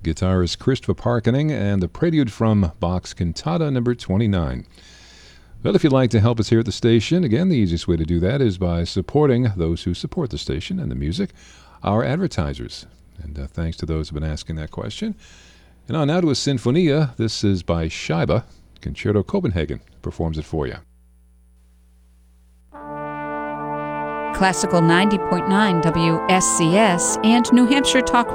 guitarist Christopher Parkening, and the prelude from Bach's Cantata number 29. Well, if you'd like to help us here at the station, again, the easiest way to do that is by supporting those who support the station and the music, our advertisers. And thanks to those who have been asking that question. And on now to a Sinfonia. This is by Scheibe. Concerto Copenhagen performs it for you. Classical 90.9 WSCS and New Hampshire Talk